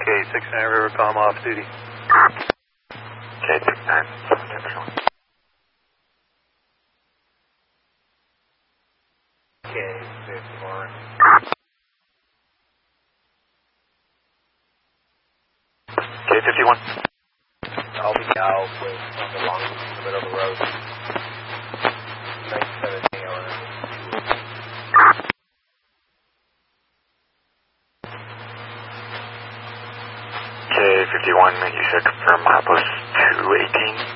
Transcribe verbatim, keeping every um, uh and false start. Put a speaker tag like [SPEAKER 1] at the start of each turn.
[SPEAKER 1] K six nine River Palm off duty.
[SPEAKER 2] K six nine, seven ten.
[SPEAKER 1] K fifty-one.
[SPEAKER 2] K fifty-one.
[SPEAKER 1] I'll be out with on the long in the middle of the road. nine seventeen hour.
[SPEAKER 2] K fifty-one, you said confirm milepost two eighteen.